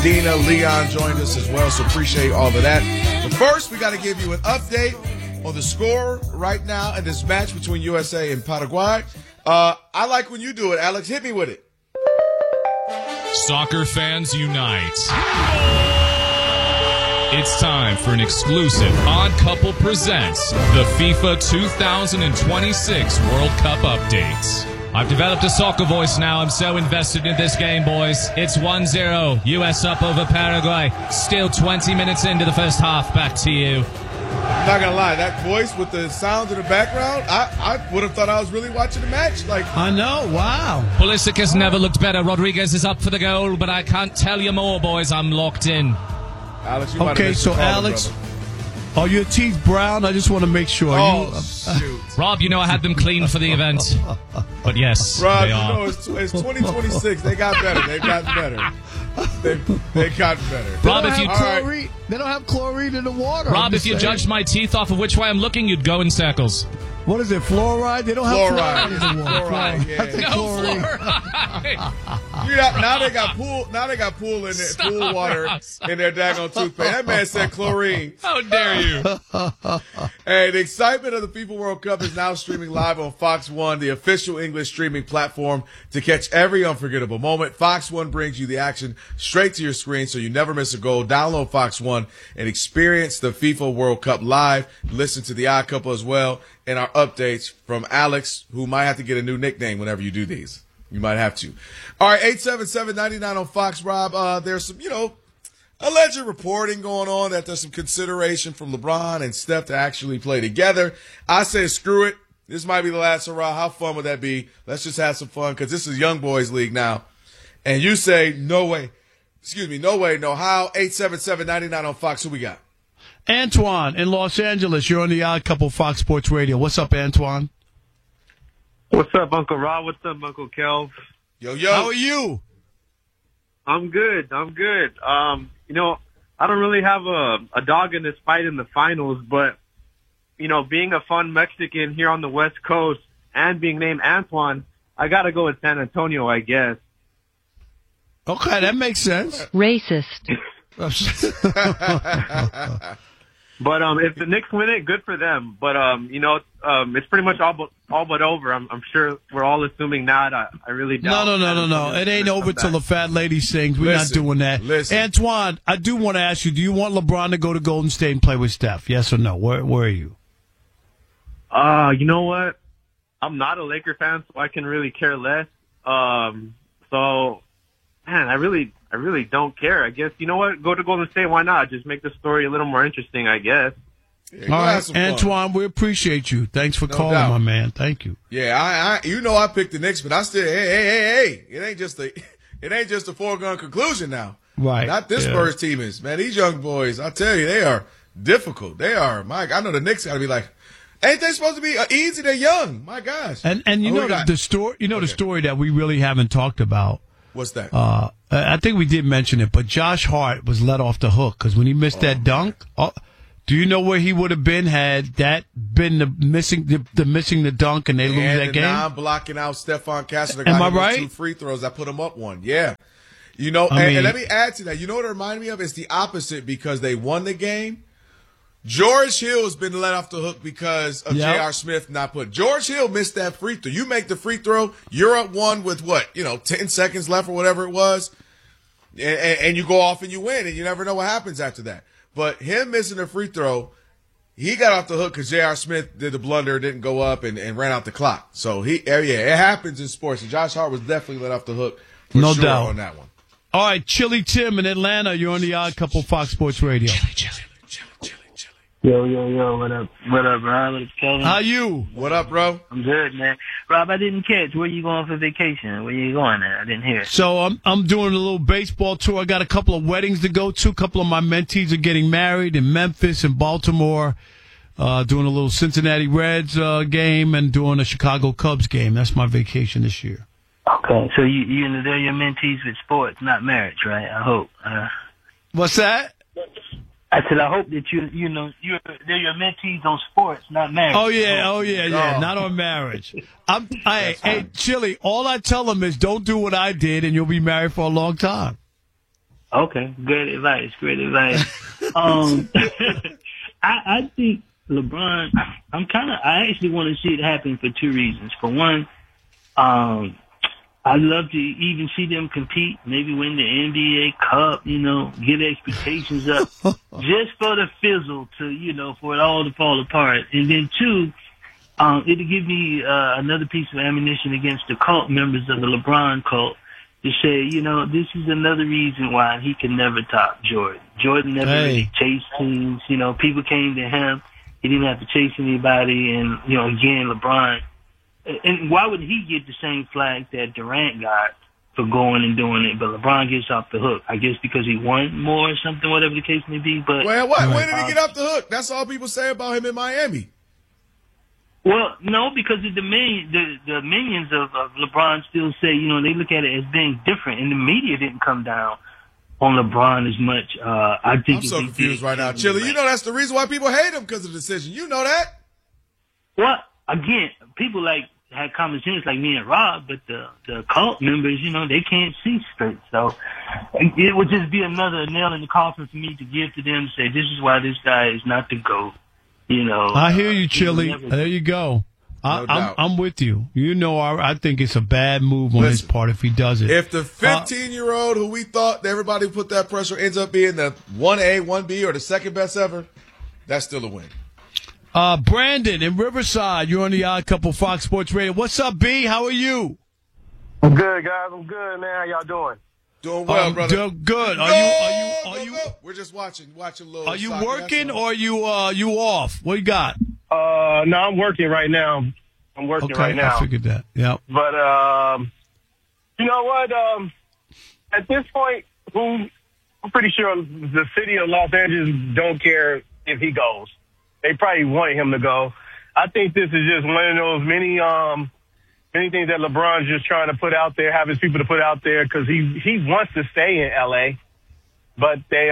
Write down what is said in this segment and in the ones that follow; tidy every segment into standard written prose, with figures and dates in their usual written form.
Dina Leon joined us as well, so appreciate all of that. But first, we got to give you an update on the score right now in this match between USA and Paraguay. I like when you do it, Alex. Hit me with it. Soccer fans unite. It's time for an exclusive Odd Couple Presents the FIFA 2026 World Cup updates. I've developed a soccer voice now. I'm so invested in this game, boys. It's 1-0. US up over Paraguay. Still 20 minutes into the first half. Back to you. I'm not going to lie. That voice with the sounds in the background, I would have thought I was really watching the match. I know. Wow. Pulisic has never looked better. Rodriguez is up for the goal, but I can't tell you more, boys. I'm locked in. Alex, you okay, so Alex, brother. Are your teeth brown? I just want to make sure. Shoot. Rob, you know I had them cleaned for the event. But yes, Rob, they are. It's 2026. They got better. They've gotten better. They've gotten better. Rob, if you they don't have chlorine in the water. Rob, if you judged my teeth off of which way I'm looking, you'd go in circles. What is it? Fluoride? They don't have fluoride in the water. Fluoride, yeah. That's chlorine. Now they got pool. Now they got pool in there, pool water in their daggone toothpaste. That man said chlorine. How dare you? Hey, the excitement of the FIFA World Cup is now streaming live on Fox One, the official English streaming platform to catch every unforgettable moment. Fox One brings you the action straight to your screen, so you never miss a goal. Download Fox One and experience the FIFA World Cup live. Listen to the Odd Couple as well. And our updates from Alex, who might have to get a new nickname whenever you do these. You might have to. All right, 877-99 on Fox, Rob. There's some, alleged reporting going on that there's some consideration from LeBron and Steph to actually play together. I say screw it. This might be the last hurrah. How fun would that be? Let's just have some fun because this is Young Boys League now. And you say no way. Excuse me, no way, no how. 877-99 on Fox. Who we got? Antoine in Los Angeles. You're on the Odd Couple Fox Sports Radio. What's up, Antoine? What's up, Uncle Rob? What's up, Uncle Kelv? Yo. How are you? I'm good. I don't really have a dog in this fight in the finals, but, being a fun Mexican here on the West Coast and being named Antoine, I got to go with San Antonio, I guess. Okay, that makes sense. Racist. But if the Knicks win it, good for them. But it's pretty much all but over. I'm sure we're all assuming that. I really doubt. No. It ain't over till the fat lady sings. We're not doing that. Antoine, I do want to ask you: do you want LeBron to go to Golden State and play with Steph? Yes or no? Where are you? You know what? I'm not a Laker fan, so I can really care less. Man, I really don't care. I guess, you know what? Go to Golden State. Why not? Just make the story a little more interesting, I guess. Yeah, all right, Antoine, we appreciate you. Thanks for calling, my man. Thank you. Yeah, I picked the Knicks, but I still, hey. It ain't just a foregone conclusion now. Right. Not this Spurs team is, man. These young boys, I tell you, they are difficult. They are. Mike, I know the Knicks got to be like, ain't they supposed to be easy? They're young. My gosh. And the story, the story that we really haven't talked about. What's that? I think we did mention it, but Josh Hart was let off the hook because when he missed that dunk, do you know where he would have been had that been the missing the dunk and they lose that game? And blocking out Stephon Castle. Am I right? 2 free throws. I put him up one. Yeah. And let me add to that. You know what it reminded me of? It's the opposite because they won the game. George Hill has been let off the hook because of J.R. Smith not put. George Hill missed that free throw. You make the free throw, you're up one with 10 seconds left or whatever it was, and you go off and you win, and you never know what happens after that. But him missing the free throw, he got off the hook because J.R. Smith did the blunder, didn't go up, and ran out the clock. So, it happens in sports. And Josh Hart was definitely let off the hook for no sure doubt on that one. All right, Chili Tim in Atlanta, you're on the Odd Couple Fox Sports Radio. Chili. Yo, what up, Rob? What up, Kelvin? How you? What up, bro? I'm good, man. Rob, I didn't catch. Where you going for vacation? Where you going at? I didn't hear. So I'm doing a little baseball tour. I got a couple of weddings to go to. A couple of my mentees are getting married in Memphis and Baltimore. Doing a little Cincinnati Reds game and doing a Chicago Cubs game. That's my vacation this year. Okay, so they're your mentees with sports, not marriage, right? I hope. What's that? I said, I hope that they're your mentees on sports, not marriage. Oh yeah, not on marriage. Hey, Chili, all I tell them is don't do what I did and you'll be married for a long time. Okay, great advice. I think LeBron. I actually want to see it happen for two reasons. For one, I'd love to even see them compete, maybe win the NBA Cup, get expectations up, just for the fizzle to, for it all to fall apart. And then two, it'll give me another piece of ammunition against the cult members of the LeBron cult to say, this is another reason why he can never top Jordan. Jordan never really chased teams. People came to him. He didn't have to chase anybody. And, again, LeBron. And why would he get the same flag that Durant got for going and doing it, but LeBron gets off the hook? I guess because he won more or something, whatever the case may be. But well, what? When did he get off the hook? That's all people say about him in Miami. Well, no, because the minions of LeBron still say, they look at it as being different, and the media didn't come down on LeBron as much. I think I'm so confused right now. Chili, that's the reason why people hate him, because of the decision. You know that? Well, again, people had common sense like me and Rob, but the cult members, they can't see straight. So it would just be another nail in the coffin for me to give to them, say, this is why this guy is not the GOAT. I hear you, Chili. There you go. I'm with you. I think it's a bad move on his part if he does it. If the 15-year-old who we thought everybody put that pressure ends up being the 1A, 1B, or the second best ever, that's still a win. Brandon in Riverside, you're on the Odd Couple Fox Sports Radio. What's up, B? How are you? I'm good, guys. I'm good, man. How y'all doing? Doing well, brother. Good. Are you? We're just watching a little. Are you working or are you off? What you got? No, I'm working right now. Right now. I figured that. Yeah. But you know what? At this point, I'm pretty sure the city of Los Angeles don't care if he goes. They probably want him to go. I think this is just one of those many things that LeBron's just trying to put out there, have his people to put out there, because he wants to stay in L.A., but they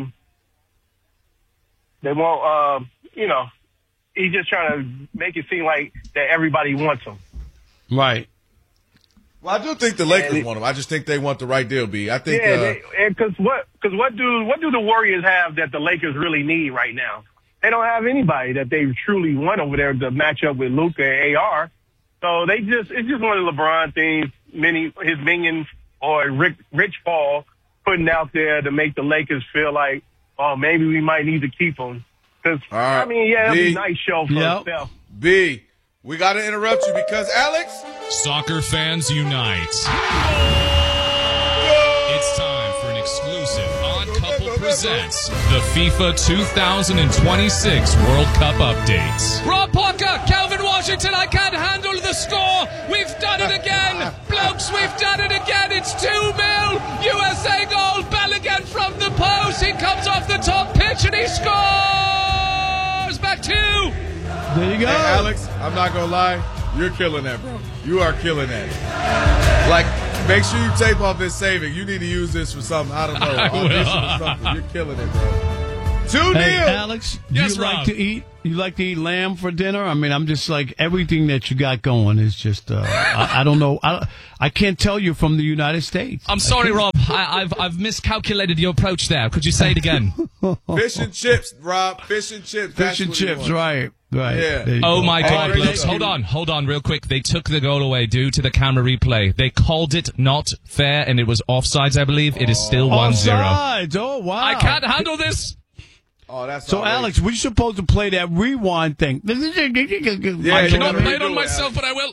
won't, he's just trying to make it seem like that everybody wants him. Right. Well, I do think the Lakers want him. I just think they want the right deal, B. I think because what do the Warriors have that the Lakers really need right now? They don't have anybody that they truly want over there to match up with Luka and AR. So it's just one of the LeBron things, his minions or Rich Paul putting out there to make the Lakers feel like, oh, maybe we might need to keep him. Because, it'll be a nice show for himself. B, we got to interrupt you because, Alex. Soccer fans unite. It's time for an exclusive Odd Couple Presents the FIFA 2026 World Cup updates. Rob Parker, Calvin Washington, I can't handle the score. We've done it again. Blokes, we've done it again. It's 2-0. USA goal. Bellingham from the post. He comes off the top pitch and he scores. Back two. There you go. Hey, Alex, I'm not going to lie. You're killing that, bro. You are killing that. Like, make sure you tape off this saving. You need to use this for something. I don't know. Audition or something. You're killing it, bro. 2-0. Hey, Alex, yes, you like to eat? You like to eat lamb for dinner? I mean, I'm just like, everything that you got going is just, I don't know. I can't tell you from the United States. I'm sorry, Rob. I've miscalculated your approach there. Could you say it again? Fish and chips, Rob. Fish and chips. Fish and chips, right. Yeah. Oh, my God, Hey, Blokes. Hold on real quick. They took the goal away due to the camera replay. They called it not fair, and it was offsides, I believe. It is still 1-0. Offsides. Oh, wow. I can't handle this. Oh, that's so, Alex, we're supposed to play that rewind thing. I cannot play it on myself, but I will.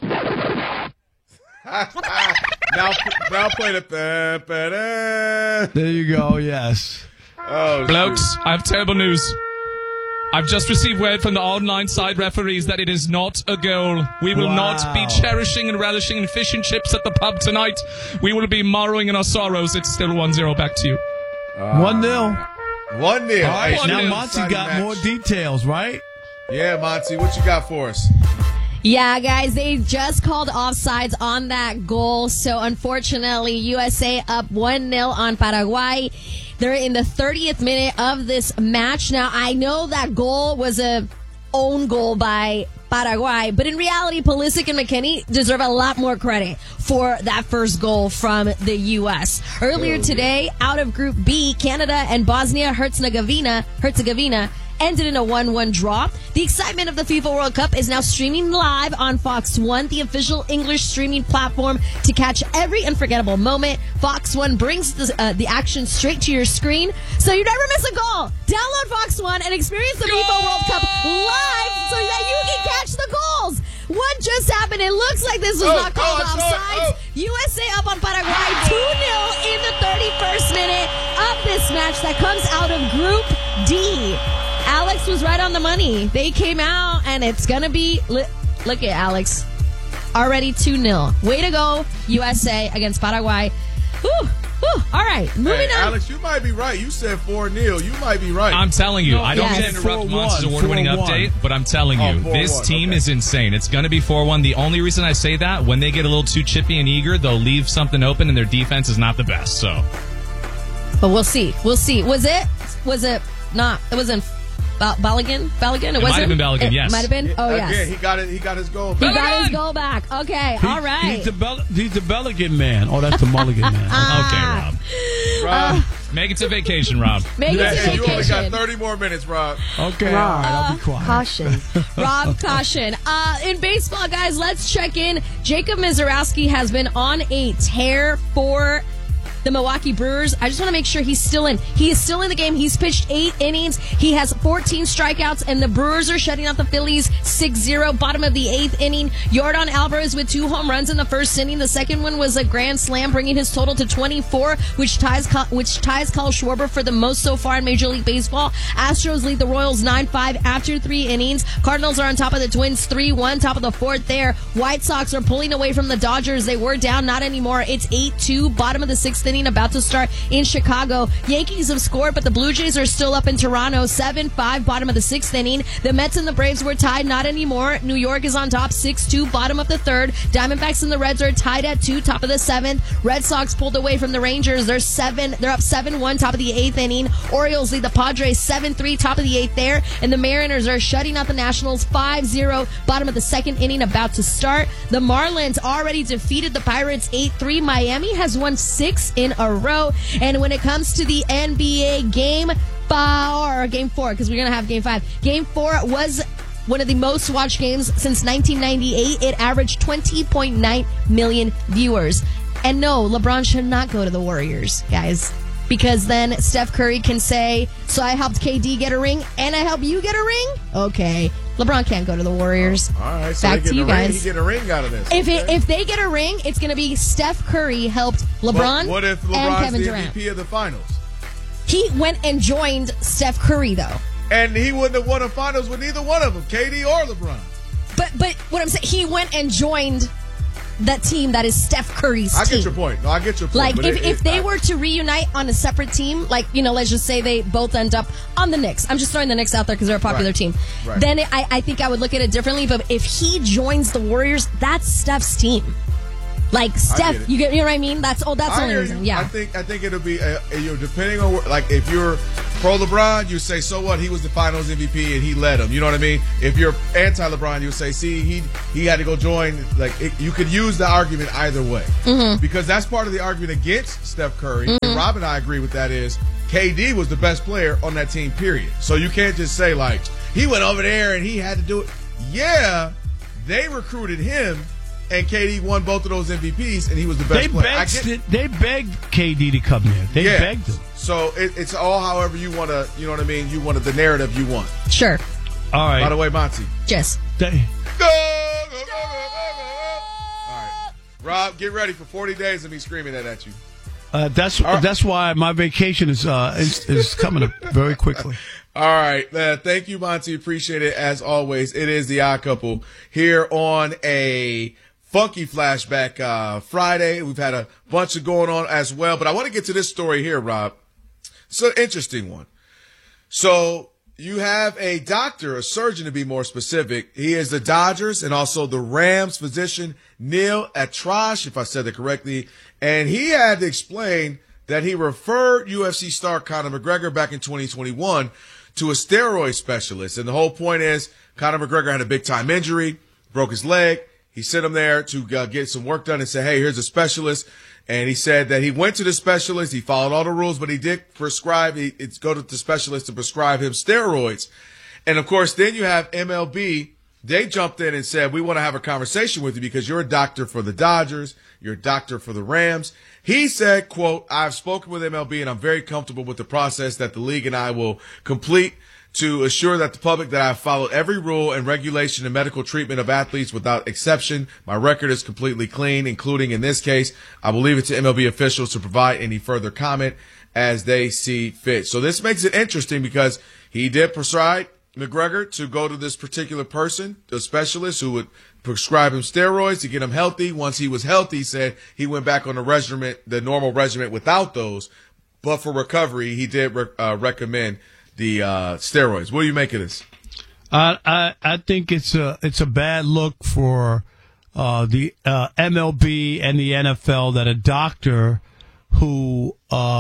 now play the. There you go, yes. Oh, Blokes, I have terrible news. I've just received word from the online side referees that it is not a goal. We will not be cherishing and relishing in fish and chips at the pub tonight. We will be morrowing in our sorrows. It's still 1-0. Back to you. 1-0. 1-0. All right, 1-0. now Monty got more details, right? Yeah, Monty, what you got for us? Yeah, guys, they just called offsides on that goal. So, unfortunately, USA up 1-0 on Paraguay. They're in the 30th minute of this match. Now, I know that goal was a own goal by Paraguay. But in reality, Pulisic and McKennie deserve a lot more credit for that first goal from the U.S. Earlier today, out of Group B, Canada and Bosnia-Herzegovina ended in a 1-1 draw. The excitement of the FIFA World Cup is now streaming live on Fox One, the official English streaming platform to catch every unforgettable moment. Fox One brings the action straight to your screen, so you never miss a goal. Download Fox One and experience the FIFA World Cup live so that you can catch the goals. What just happened? It looks like this was not called offsides. USA up on Paraguay 2-0 in the 31st minute of this match that comes out of Group D. Alex was right on the money. They came out, and it's going to be... Look at Alex. Already 2-0. Way to go, USA against Paraguay. Whew. All right, moving on. Alex, you might be right. You said 4-0. You might be right. I'm telling you, I don't mean to interrupt Monsters award-winning update, but I'm telling you, this team is insane. It's going to be 4-1. The only reason I say that, when they get a little too chippy and eager, they'll leave something open, and their defense is not the best. So, but we'll see. We'll see. Was it not? It wasn't. Balogun? It might have been Balogun, yes. Might have been? Oh, yes. Again, he got his goal. He got his goal back. Okay, all right. He's the Balogun man. Oh, that's the Mulligan man. Okay, Rob. Make it to vacation, Rob. Make it to vacation. You only got 30 more minutes, Rob. Okay, Rob, all right, I'll be quiet. Caution. Rob, caution. In baseball, guys, let's check in. Jacob Misiorowski has been on a tear for the Milwaukee Brewers. I just want to make sure he's still in. He is still in the game. He's pitched 8 innings. He has 14 strikeouts, and the Brewers are shutting out the Phillies 6-0. Bottom of the 8th inning. Yordan Alvarez with 2 home runs in the first inning. The second one was a grand slam, bringing his total to 24, which ties Kyle Schwarber for the most so far in Major League Baseball. Astros lead the Royals 9-5 after 3 innings. Cardinals are on top of the Twins 3-1, top of the 4th there. White Sox are pulling away from the Dodgers. They were down, not anymore. It's 8-2, bottom of the 6th inning, about to start in Chicago. Yankees have scored, but the Blue Jays are still up in Toronto 7-5, bottom of the 6th inning. The Mets and the Braves were tied, not anymore. New York is on top 6-2, bottom of the 3rd. Diamondbacks and the Reds are tied at 2, top of the 7th. Red Sox pulled away from the Rangers. They're up 7-1, top of the 8th inning. Orioles lead the Padres 7-3, top of the 8th there. And the Mariners are shutting out the Nationals 5-0, bottom of the 2nd inning, about to start. The Marlins already defeated the Pirates 8-3. Miami has won 6 in a row. And when it comes to the NBA Game 4, because we're going to have Game 5. Game 4 was one of the most watched games since 1998. It averaged 20.9 million viewers. And no, LeBron should not go to the Warriors, guys. Because then Steph Curry can say, so I helped KD get a ring, and I helped you get a ring? Okay. LeBron can't go to the Warriors. All right, so back to you guys. He get a ring out of this. If they get a ring, it's going to be Steph Curry helped LeBron what if and LeBron's Kevin the Durant. MVP of the finals? He went and joined Steph Curry, though. And he wouldn't have won a finals with neither one of them, KD or LeBron. But what I'm saying, he went and joined that team that is Steph Curry's team. I get your point. No, I get your point. Like, if they were to reunite on a separate team, like, let's just say they both end up on the Knicks. I'm just throwing the Knicks out there because they're a popular team. Right. Then I think I would look at it differently. But if he joins the Warriors, that's Steph's team. Like, Steph, you know what I mean? That's the only reason. Yeah. I think it'll be, depending on, like, if you're pro LeBron, you say, so what? He was the finals MVP and he led them. You know what I mean? If you're anti-LeBron, you say, see, he had to go join. Like, you could use the argument either way. Mm-hmm. Because that's part of the argument against Steph Curry. Mm-hmm. And Rob and I agree with that is KD was the best player on that team, period. So you can't just say, like, he went over there and he had to do it. Yeah, they recruited him. And KD won both of those MVPs, and he was the best player. They begged KD to come there. They begged him. So it's all however you want to, you know what I mean? You want the narrative you want. Sure. All right. By the way, Monty. Yes. Go, go, go, go, go, go. All right. Rob, get ready for 40 days of me screaming that at you. That's why my vacation is coming up very quickly. All right. Thank you, Monty. Appreciate it as always. It is the Odd Couple here on a funky flashback Friday. We've had a bunch of going on as well, but I want to get to this story here, Rob. It's an interesting one. So you have a doctor, a surgeon to be more specific. He is the Dodgers and also the Rams physician, Neil Atrash, if I said that correctly. And he had to explain that he referred UFC star Conor McGregor back in 2021 to a steroid specialist. And the whole point is Conor McGregor had a big-time injury, broke his leg. He sent him there to get some work done and said, hey, here's a specialist. And he said that he went to the specialist. He followed all the rules, but he did prescribe, go to the specialist to prescribe him steroids. And, of course, then you have MLB. They jumped in and said, we want to have a conversation with you because you're a doctor for the Dodgers. You're a doctor for the Rams. He said, quote, I've spoken with MLB and I'm very comfortable with the process that the league and I will complete to assure that the public that I've followed every rule and regulation and medical treatment of athletes without exception. My record is completely clean, including in this case. I will leave it to MLB officials to provide any further comment as they see fit. So this makes it interesting because he did prescribe McGregor to go to this particular person, the specialist who would prescribe him steroids to get him healthy. Once he was healthy, he said he went back on the normal regimen without those. But for recovery, he did recommend the steroids. What do you make of this? I think it's a bad look for the MLB and the NFL that a doctor who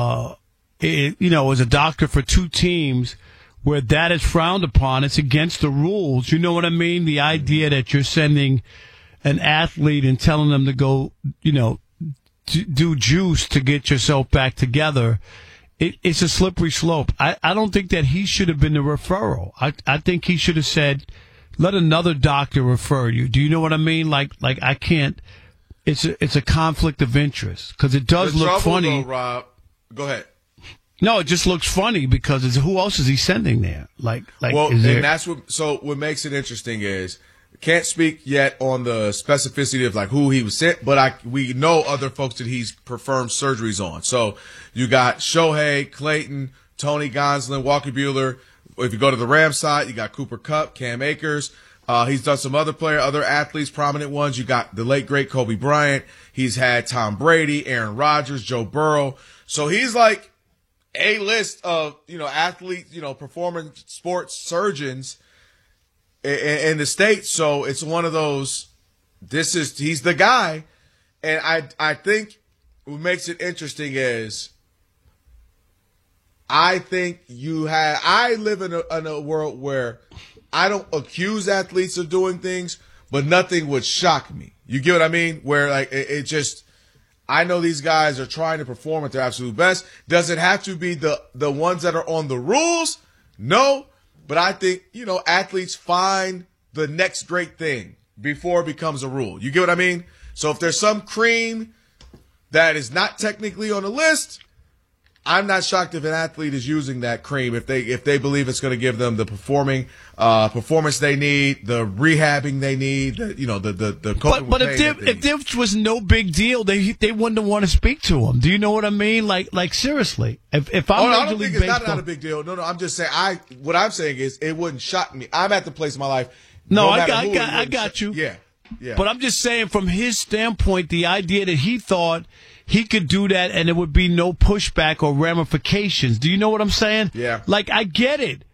is a doctor for two teams where that is frowned upon. It's against the rules. You know what I mean? The idea that you're sending an athlete and telling them to go, do juice to get yourself back together. It's a slippery slope. I don't think that he should have been the referral. I think he should have said, let another doctor refer you. Do you know what I mean? Like I can't. It's a conflict of interest because it does look funny. Though, Rob, go ahead. No, it just looks funny because who else is he sending there? And that's what makes it interesting is can't speak yet on the specificity of who he was sent, but we know other folks that he's performed surgeries on. So you got Shohei, Clayton, Tony Gonsolin, Walker Buehler. If you go to the Rams side, you got Cooper Kupp, Cam Akers. He's done some other athletes, prominent ones. You got the late great Kobe Bryant. He's had Tom Brady, Aaron Rodgers, Joe Burrow. So he's like a list of, athletes, performance sports surgeons in the States. So it's one of those, he's the guy. And I think what makes it interesting is I live in a world where I don't accuse athletes of doing things, but nothing would shock me. You get what I mean? Where I know these guys are trying to perform at their absolute best. Does it have to be the ones that are on the rules? No. But I think, athletes find the next great thing before it becomes a rule. You get what I mean? So if there's some cream that is not technically on the list, I'm not shocked if an athlete is using that cream if they believe it's going to give them the performance they need, the rehabbing they need, the coping But with pain if there was no big deal, they wouldn't want to speak to him. Do you know what I mean? Like seriously, if I'm I don't think it's not a big deal. No, I'm just saying what I'm saying is it wouldn't shock me. I'm at the place in my life. No, I got you. Yeah. But I'm just saying from his standpoint, the idea that he thought he could do that and there would be no pushback or ramifications. Do you know what I'm saying? Yeah. I get it.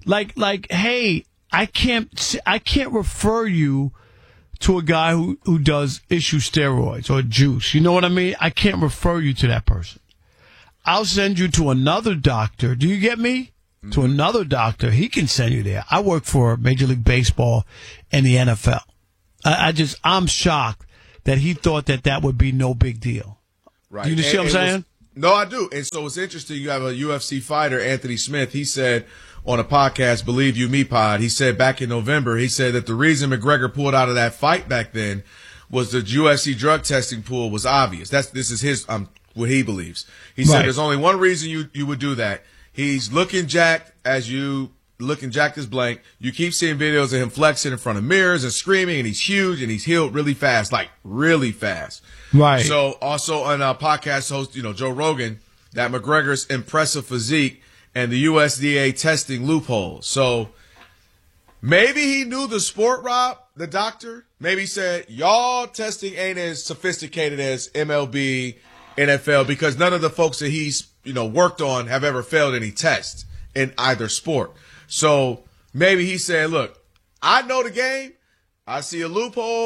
Hey, I can't refer you to a guy who does issue steroids or juice. You know what I mean? I can't refer you to that person. I'll send you to another doctor. Do you get me? Mm-hmm. To another doctor. He can send you there. I work for Major League Baseball and the NFL. I'm shocked that he thought that would be no big deal. Right. Do you see what I'm saying? No, I do. And so it's interesting. You have a UFC fighter, Anthony Smith. He said on a podcast, Believe You Me Pod, he said back in November, he said that the reason McGregor pulled out of that fight back then was the UFC drug testing pool was obvious. This is his what he believes. He said there's only one reason you would do that. He's looking jacked as blank. You keep seeing videos of him flexing in front of mirrors and screaming, and he's huge and he's healed really fast, really fast. Right. So also on a podcast host, Joe Rogan, that McGregor's impressive physique and the USDA testing loopholes. So maybe he knew the sport, Rob, the doctor. Maybe he said, y'all testing ain't as sophisticated as MLB, NFL, because none of the folks that he's, worked on have ever failed any tests in either sport. So maybe he said, look, I know the game. I see a loophole.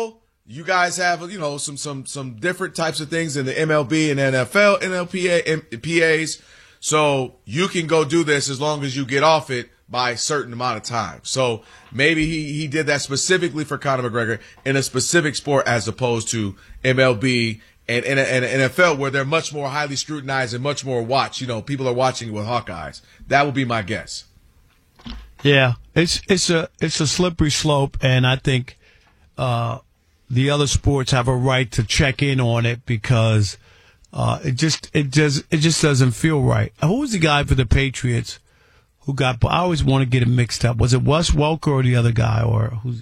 you guys have, you know, some different types of things in the MLB and NFL, PAs. So you can go do this as long as you get off it by a certain amount of time. So maybe he did that specifically for Conor McGregor in a specific sport as opposed to MLB and NFL, where they're much more highly scrutinized and much more watched. You know, people are watching with hawk eyes. That would be my guess. Yeah, it's a slippery slope, and I think the other sports have a right to check in on it because it just doesn't feel right. Who was the guy for the Patriots who got? I always want to get it mixed up. Was it Wes Welker or the other guy, or who's?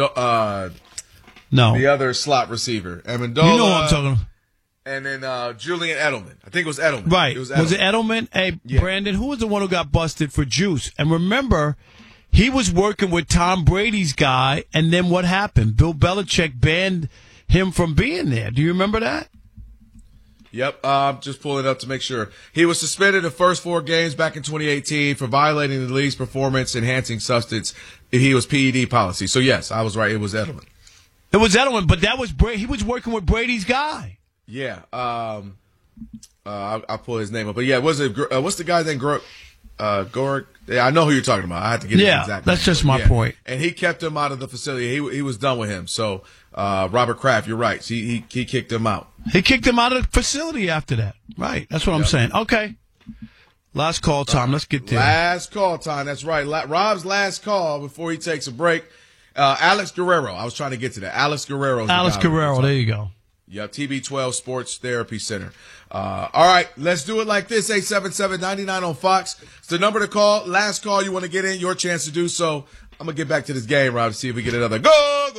No, the other slot receiver, Amendola. You know what I'm talking about. And then Julian Edelman. I think it was Edelman. Right. It was Edelman. Was it Edelman? Hey, yeah. Brandon, who was the one who got busted for juice? And remember, he was working with Tom Brady's guy, and then what happened? Bill Belichick banned him from being there. Do you remember that? Yep. Just pulling it up to make sure. He was suspended the first 4 games back in 2018 for violating the league's performance-enhancing substance. He was PED policy. So, yes, I was right. It was Edelman. It was Edelman, but that was he was working with Brady's guy. Yeah, I'll pull his name up. But yeah, what's the guy's name? Gorick? Yeah, I know who you're talking about. I have to get his exact name. That's just my point. And he kept him out of the facility. He was done with him. So Robert Kraft, you're right. He kicked him out. He kicked him out of the facility after that. Right. That's what I'm saying. Okay. Last call time. Let's get there. Last call time. That's right. Rob's last call before he takes a break. Alex Guerrero. I was trying to get to that. Alex Guerrero. There you go. Yep, TB12 Sports Therapy Center. All right, let's do it like this. 877-99 on Fox. It's the number to call. Last call you want to get in, your chance to do so. I'm going to get back to this game, Rob, to see if we get another go.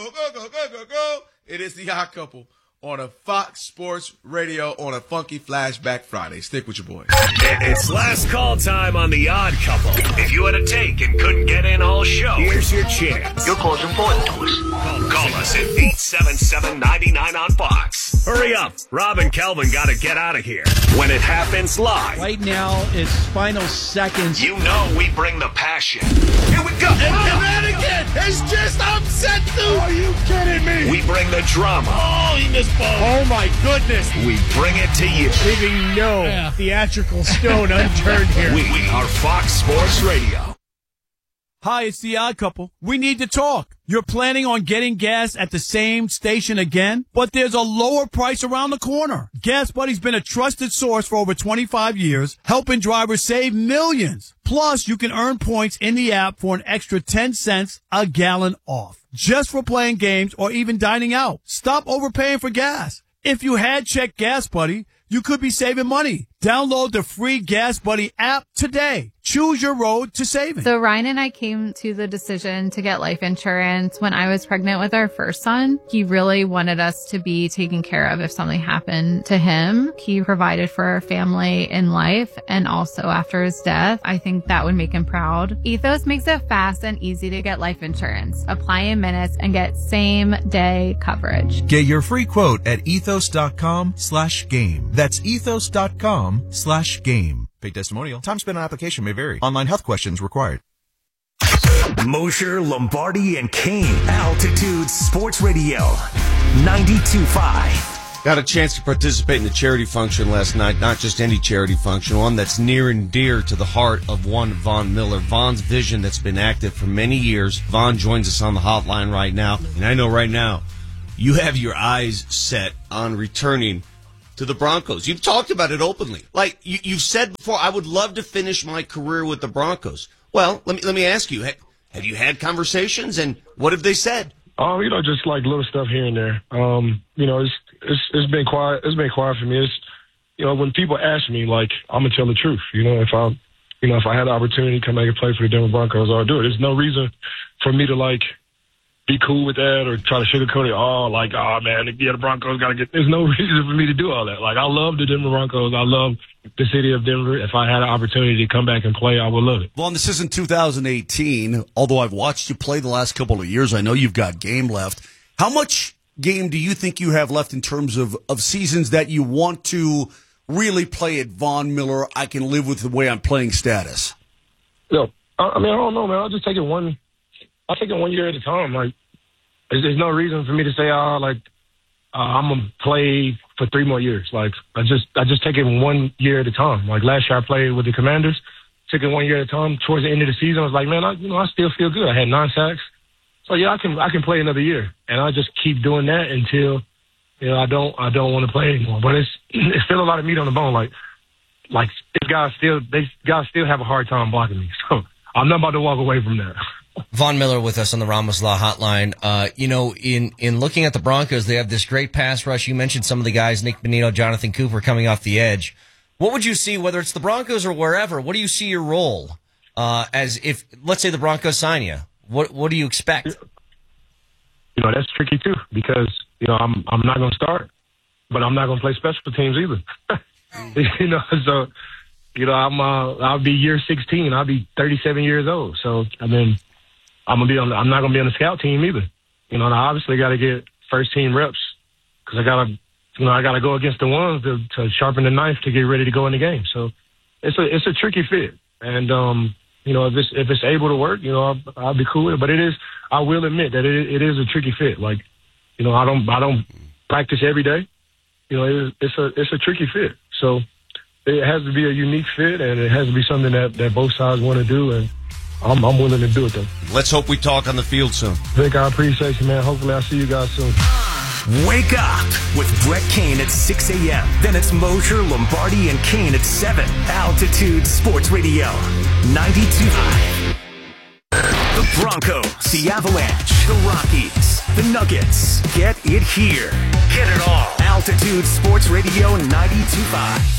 It is the Odd Couple on a Fox Sports Radio on a Funky Flashback Friday. Stick with your boy. It's last call time on the Odd Couple. If you had a take and couldn't get in all show, here's your chance. Your call's important to us. Call us at 877-99 on Fox. Hurry up. Rob and Kelvin got to get out of here. When it happens live. Right now, it's final seconds. You know we bring the passion. Here we go. And again. It's just upset, dude. Are you kidding me? We bring the drama. Oh, he missed ball. Oh, my goodness. We bring it to you. Leaving no theatrical stone unturned here. We are Fox Sports Radio. Hi, it's the Odd Couple. We need to talk. You're planning on getting gas at the same station again, but there's a lower price around the corner. Gas Buddy's been a trusted source for over 25 years, helping drivers save millions. Plus, you can earn points in the app for an extra 10 cents a gallon off, just for playing games or even dining out. Stop overpaying for gas. If you had checked Gas Buddy, you could be saving money. Download the free Gas Buddy app today. Choose your road to saving. So Ryan and I came to the decision to get life insurance when I was pregnant with our first son. He really wanted us to be taken care of if something happened to him. He provided for our family in life and also after his death. I think that would make him proud. Ethos makes it fast and easy to get life insurance. Apply in minutes and get same day coverage. Get your free quote at ethos.com/game. That's ethos.com/game. Paid testimonial. Time spent on application may vary. Online health questions required. Mosher, Lombardi, and Kane. Altitude Sports Radio. 92.5. Got a chance to participate in the charity function last night. Not just any charity function, one that's near and dear to the heart of one Von Miller. Von's vision that's been active for many years. Von joins us on the hotline right now. And I know right now you have your eyes set on returning to the Broncos. You've talked about it openly. Like you've said before, I would love to finish my career with the Broncos. Well, let me ask you, have you had conversations, and what have they said? Just like little stuff here and there. It's been quiet. It's been quiet for me. It's, when people ask me, like, I'm gonna tell the truth. If I had the opportunity to come back and play for the Denver Broncos, I'll do it. There's no reason for me to be cool with that or try to sugarcoat it. The Broncos got to get. There's no reason for me to do all that. I love the Denver Broncos. I love the city of Denver. If I had an opportunity to come back and play, I would love it. Well, this isn't 2018. Although I've watched you play the last couple of years, I know you've got game left. How much game do you think you have left in terms of seasons that you want to really play at Von Miller? I can live with the way I'm playing status. No, I don't know, man. I'll just take it one year at a time. there's no reason for me to say, I'm gonna play for 3 more years. Like I just take it 1 year at a time. Like last year I played with the Commanders, took it 1 year at a time. Towards the end of the season, I was like, man, I still feel good. I had 9 sacks, so yeah, I can play another year, and I just keep doing that until I don't want to play anymore. But it's still a lot of meat on the bone. Like these guys still have a hard time blocking me, so I'm not about to walk away from that. Von Miller with us on the Ramos Law Hotline. In looking at the Broncos, they have this great pass rush. You mentioned some of the guys, Nick Bonito, Jonathan Cooper, coming off the edge. What would you see, whether it's the Broncos or wherever? What do you see your role as if, let's say, the Broncos sign you? What do you expect? That's tricky too, because I'm not going to start, but I'm not going to play special teams either. So I'll be year 16. I'll be 37 years old. So I'm not going to be on the scout team either. And I obviously got to get first team reps because I got to go against the ones to sharpen the knife to get ready to go in the game. So it's a tricky fit. And, if it's able to work, I'll be cool with it. But I will admit that it is a tricky fit. Like, I don't practice every day. It's a tricky fit. So it has to be a unique fit, and it has to be something that both sides want to do, and I'm willing to do it, though. Let's hope we talk on the field soon. Vic, I appreciate you, man. Hopefully I'll see you guys soon. Wake up with Brett Kane at 6 a.m. Then it's Mosher, Lombardi, and Kane at 7. Altitude Sports Radio, 92.5. The Broncos, the Avalanche, the Rockies, the Nuggets. Get it here. Get it all. Altitude Sports Radio, 92.5.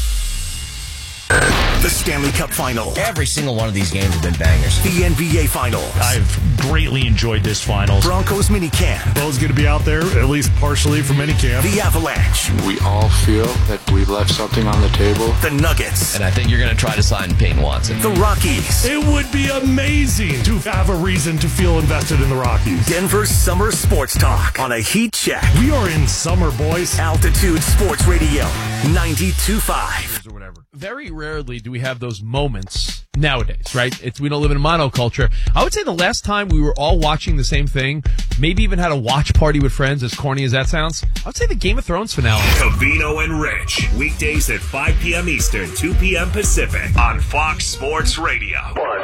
The Stanley Cup Final. Every single one of these games have been bangers. The NBA Finals. I've greatly enjoyed this finals. Broncos minicamp. Bo's going to be out there, at least partially, for minicamp. The Avalanche. We all feel that we've left something on the table. The Nuggets. And I think you're going to try to sign Peyton Watson. The Rockies. It would be amazing to have a reason to feel invested in the Rockies. Denver's summer sports talk on a heat check. We are in summer, boys. Altitude Sports Radio, 92.5. Very rarely do we have those moments nowadays, right? We don't live in a monoculture. I would say the last time we were all watching the same thing, maybe even had a watch party with friends, as corny as that sounds, I would say the Game of Thrones finale. Covino and Rich, weekdays at 5 p.m. Eastern, 2 p.m. Pacific on Fox Sports Radio.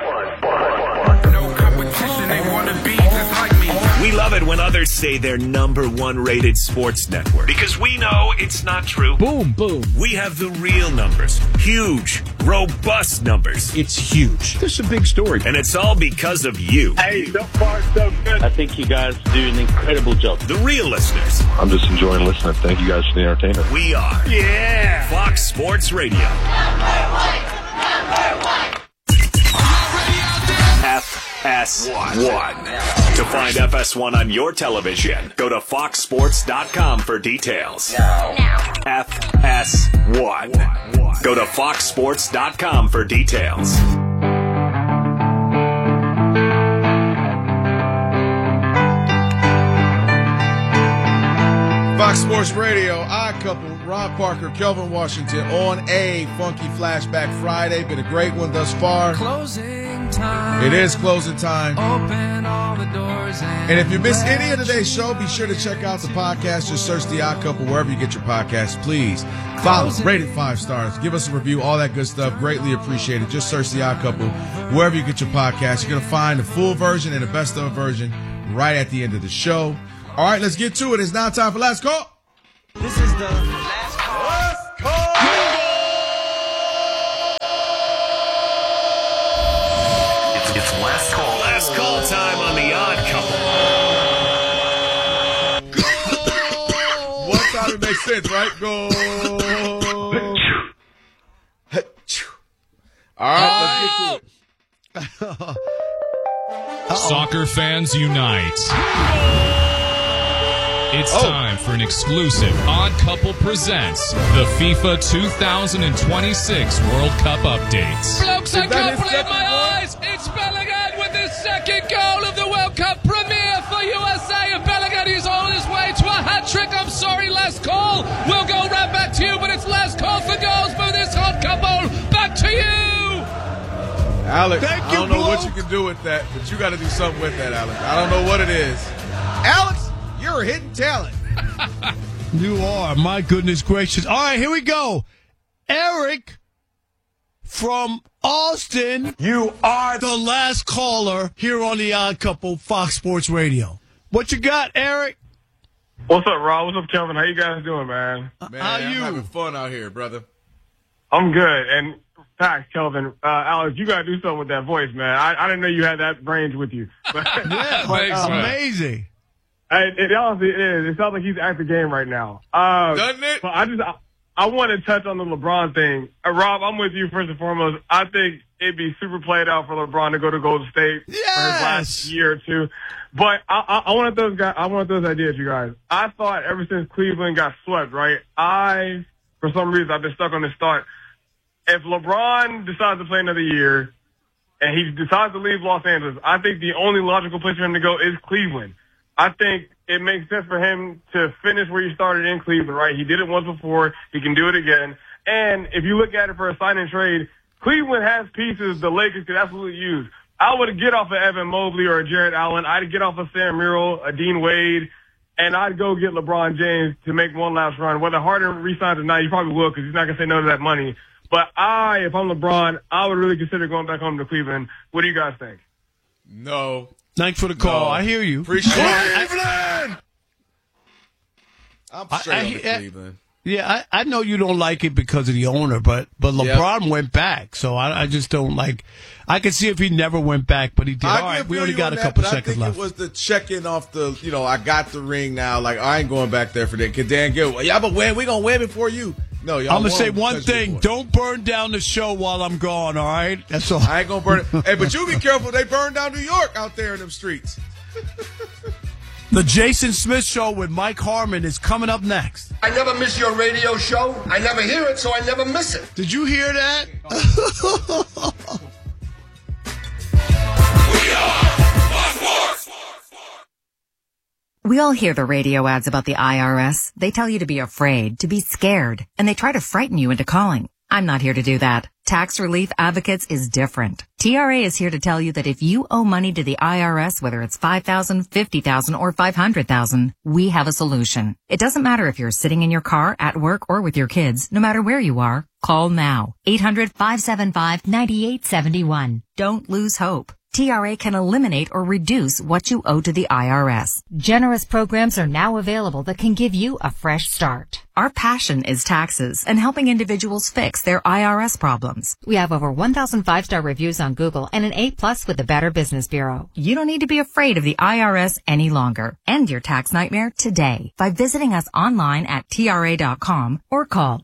No competition, they want to be just like me. We love it when others say they're #1 rated sports network, because we know it's not true. Boom, boom. We have the real numbers. Huge, robust numbers. It's huge. This is a big story. And it's all because of you. Hey, so far, so good. I think you guys do an incredible job. The real listeners. I'm just enjoying listening. Thank you guys for the entertainment. We are. Yeah. Fox Sports Radio. FS1. To find FS1 on your television, go to foxsports.com for details. FS1. Go to foxsports.com for details. Fox Sports Radio, Odd Couple, Rob Parker, Kelvin Washington on a Funky Flashback Friday. Been a great one thus far. Closing time. It is closing time. Open all the doors And if you missed any of today's show, be sure to check out the podcast. Just search The Odd Couple wherever you get your podcasts. Please follow, rate it 5 stars, give us a review, all that good stuff. Greatly appreciated. Just search The Odd Couple wherever you get your podcast. You're going to find the full version and the best of version right at the end of the show. All right, let's get to it. It's now time for Last Call. This is the last call. Last call. It's last call. Last call time on The Odd Couple. One time it makes sense, right? Go. All right, let's get to it. Soccer fans unite. It's time for an exclusive Odd Couple Presents the FIFA 2026 World Cup updates. Blokes, I can't believe my eyes. It's Bellingham with his second goal of the World Cup premiere for USA. And Bellingham is on his way to a hat-trick. I'm sorry, last call. We'll go right back to you, but it's last call for goals for this Odd Couple. Back to you. Alex, I don't know what you can do with that, but you got to do something with that, Alex. I don't know what it is. Alex, you're a hidden talent. You are. My goodness gracious. All right, here we go. Eric from Austin. You are the last caller here on The Odd Couple, Fox Sports Radio. What you got, Eric? What's up, Rob? What's up, Kelvin? How you guys doing, man? Man, I'm having fun out here, brother. I'm good. And facts, Kelvin. Alex, you got to do something with that voice, man. I didn't know you had that range with you. Yeah, amazing. It honestly is. It sounds like he's at the game right now. Doesn't it? But I want to touch on the LeBron thing. Rob, I'm with you first and foremost. I think it'd be super played out for LeBron to go to Golden State for his last year or two. But I want those guys. I want those ideas, you guys. I thought ever since Cleveland got swept, right? For some reason, I've been stuck on this thought. If LeBron decides to play another year and he decides to leave Los Angeles, I think the only logical place for him to go is Cleveland. I think it makes sense for him to finish where he started in Cleveland, right? He did it once before. He can do it again. And if you look at it for a sign and trade, Cleveland has pieces the Lakers could absolutely use. I would get off of Evan Mobley or a Jared Allen. I'd get off of Sam Merrill, a Dean Wade, and I'd go get LeBron James to make one last run. Whether Harden resigns or not, he probably will because he's not going to say no to that money. But if I'm LeBron, I would really consider going back home to Cleveland. What do you guys think? No. Thanks for the call. I hear you. Appreciate it. Cleveland! I'm straight on Cleveland. Yeah, I know you don't like it because of the owner, but LeBron went back, so I just don't like. I could see if he never went back, but he did. All right, we only got a couple seconds left. It was the check-in off the, I got the ring now. Like, I ain't going back there for that. Cause Dan Gill, y'all but win. We gonna win before you. No, y'all. I'm gonna say one thing: don't burn down the show while I'm gone. All right, that's all. I ain't gonna burn it. Hey, but you be careful. They burn down New York out there in them streets. The Jason Smith Show with Mike Harmon is coming up next. I never miss your radio show. I never hear it, so I never miss it. Did you hear that? We all hear the radio ads about the IRS. They tell you to be afraid, to be scared, and they try to frighten you into calling. I'm not here to do that. Tax Relief Advocates is different. TRA is here to tell you that if you owe money to the IRS, whether it's $5,000, $50,000, or $500,000, we have a solution. It doesn't matter if you're sitting in your car, at work, or with your kids. No matter where you are, call now. 800-575-9871. Don't lose hope. TRA can eliminate or reduce what you owe to the IRS. Generous programs are now available that can give you a fresh start. Our passion is taxes and helping individuals fix their IRS problems. We have over 1,000 5-star reviews on Google and an A+ with the Better Business Bureau. You don't need to be afraid of the IRS any longer. End your tax nightmare today by visiting us online at TRA.com or call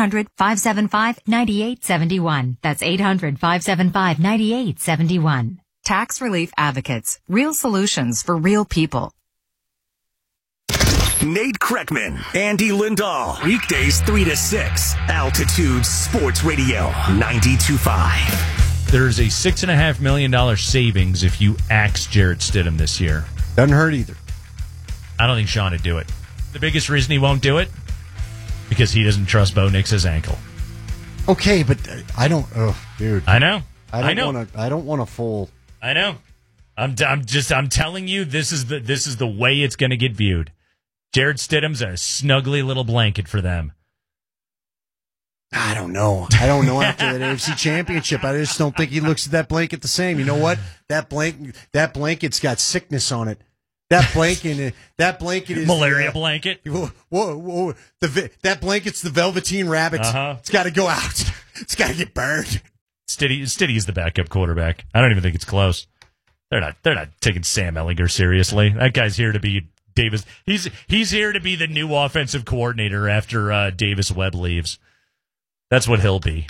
800-575-9871. That's 800-575-9871. Tax Relief Advocates. Real solutions for real people. Nate Kreckman, Andy Lindahl. Weekdays 3 to 6. Altitude Sports Radio 92.5. There's a $6.5 million savings if you axe Jarrett Stidham this year. Doesn't hurt either. I don't think Sean would do it. The biggest reason he won't do it? Because he doesn't trust Bo Nix's ankle. Okay, but I don't. Oh, dude. I know. I don't want a full. I know. I'm telling you, this is the way it's going to get viewed. Jarrett Stidham's a snuggly little blanket for them. I don't know. After that AFC Championship, I just don't think he looks at that blanket the same. You know what? That blanket's got sickness on it. That blanket is malaria blanket. Whoa! That blanket's the Velveteen Rabbit. It's got to go out. It's got to get burned. Stiddy is the backup quarterback. I don't even think it's close. They're not taking Sam Ehlinger seriously. That guy's here to be Davis. He's here to be the new offensive coordinator after Davis Webb leaves. That's what he'll be.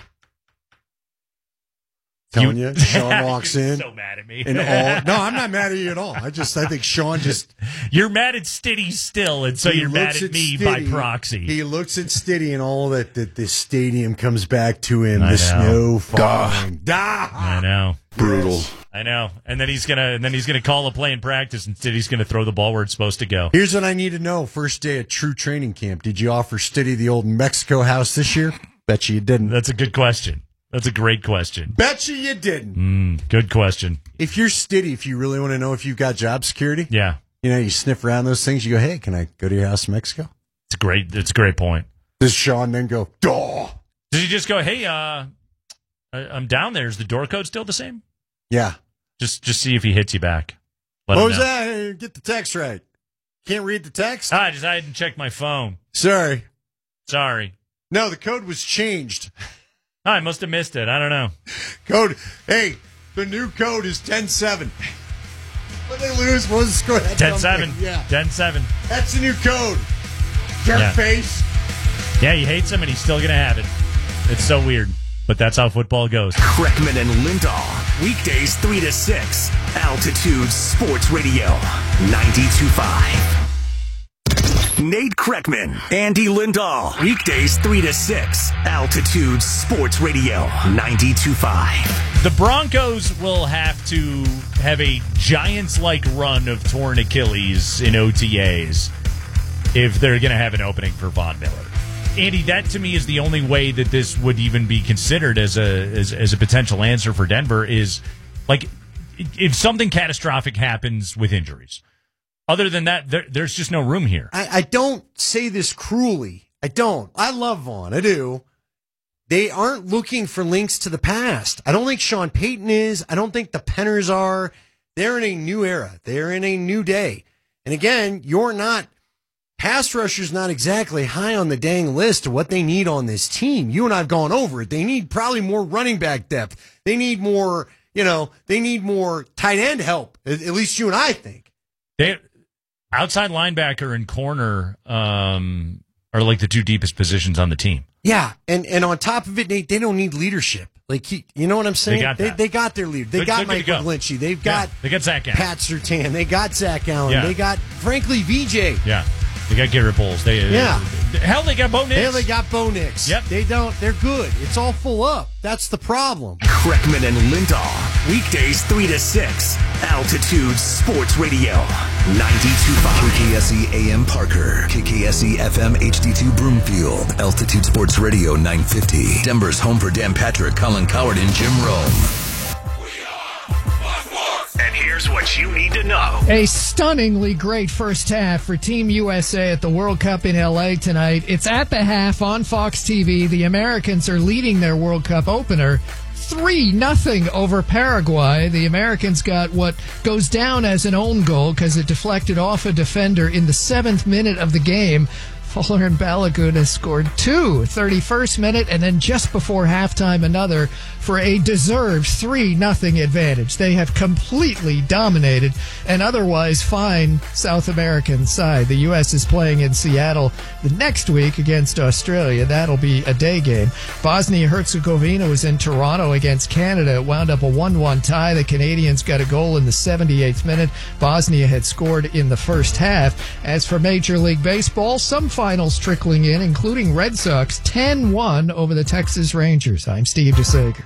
Telling you, Sean walks in. So mad at me. No, I'm not mad at you at all. I think Sean just. You're mad at Stiddy still, and so you're mad at me by proxy. He looks at Stiddy and all that the stadium comes back to him. The snow falling. I know. Brutal. I know. And then he's gonna call a play in practice, and Stiddy's gonna throw the ball where it's supposed to go. Here's what I need to know. First day of true training camp. Did you offer Stiddy the old Mexico house this year? Bet you didn't. That's a good question. That's a great question. Bet you didn't. Good question. If you're Stiddy, if you really want to know if you've got job security, yeah, you sniff around those things. You go, hey, can I go to your house in Mexico? It's a great point. Does Sean then go, duh? Does he just go, hey, I'm down there. Is the door code still the same? Yeah. Just see if he hits you back. Let What him was know. that? Hey, get the text right. Can't read the text? I hadn't checked my phone. Sorry. No, the code was changed. I must have missed it. I don't know. Code. Hey, the new code is 10-7. When they lose, what was the score? 10-7. Yeah. 10-7. That's the new code. Jerk Yeah. face. Yeah, he hates him, and he's still going to have it. It's so weird, but that's how football goes. Kreckman and Lindahl, weekdays 3 to 6. Altitude Sports Radio, 92.5. Nate Kreckman, Andy Lindahl, weekdays 3 to 6. Altitude Sports Radio, 92.5. The Broncos will have to have a Giants-like run of torn Achilles in OTAs if they're going to have an opening for Von Miller. Andy, that to me is the only way that this would even be considered as a potential answer for Denver is, like, if something catastrophic happens with injuries. Other than that, there's just no room here. I don't say this cruelly. I don't. I love Vaughn. I do. They aren't looking for links to the past. I don't think Sean Payton is. I don't think the Penners are. They're in a new era. They're in a new day. And again, pass rusher's not exactly high on the dang list of what they need on this team. You and I have gone over it. They need probably more running back depth. They need more, they need more tight end help. At least you and I think. Outside linebacker and corner are like the two deepest positions on the team. Yeah, and on top of it, Nate, they don't need leadership. Like, you know what I'm saying? They got their leader. They got Mike McGlinchey. They've got Zach Allen. Pat Surtain. They got Zach Allen. Yeah. They got, frankly, VJ. Yeah. They got Garrett Bowles. Hell, they got Bo Nix. Hell, they got Bo Nix. Yep. They're good. It's all full up. That's the problem. Kreckman and Lindahl, weekdays 3 to 6. Altitude Sports Radio, 92.5. KKSE AM Parker, KKSE FM HD2 Broomfield, Altitude Sports Radio 950. Denver's home for Dan Patrick, Colin Coward, and Jim Rome. And here's what you need to know. A stunningly great first half for Team USA at the World Cup in LA tonight. It's at the half on Fox TV. The Americans are leading their World Cup opener 3-0 over Paraguay. The Americans got what goes down as an own goal because it deflected off a defender in the 7th minute of the game. Fuller and Balogun has scored 2, 31st minute, and then just before halftime another for a deserved 3-0 advantage. They have completely dominated an otherwise fine South American side. The U.S. is playing in Seattle the next week against Australia. That'll be a day game. Bosnia-Herzegovina was in Toronto against Canada. It wound up a 1-1 tie. The Canadians got a goal in the 78th minute. Bosnia had scored in the first half. As for Major League Baseball, some finals trickling in, including Red Sox 10-1 over the Texas Rangers. I'm Steve DeSager.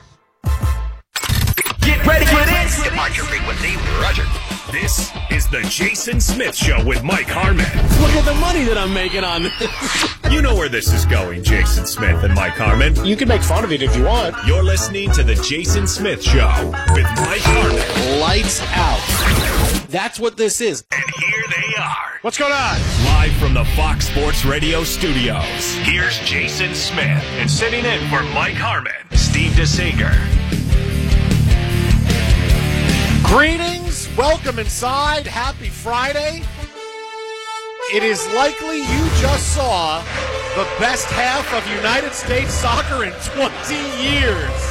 Get ready for this. Departure frequency, Roger. This is the Jason Smith Show with Mike Harmon. Look at the money that I'm making on this. You know where this is going, Jason Smith and Mike Harmon. You can make fun of it if you want. You're listening to the Jason Smith Show with Mike Harmon. Lights out. That's what this is. And here they are. What's going on? Live from the Fox Sports Radio studios, here's Jason Smith. And sitting in for Mike Harmon, Steve DeSager. Greetings. Welcome inside. Happy Friday. It is likely you just saw the best half of United States soccer in 20 years.